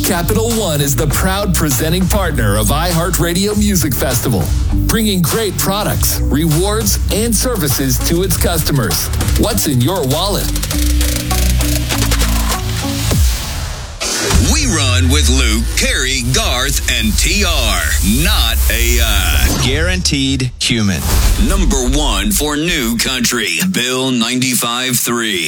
Capital One is the proud presenting partner of iHeartRadio Music Festival, bringing great products, rewards, and services to its customers. What's in your wallet? We run with Luke, Carrie, Garth, and TR. Not AI. Guaranteed human. Number one for new country. Bill 95.3.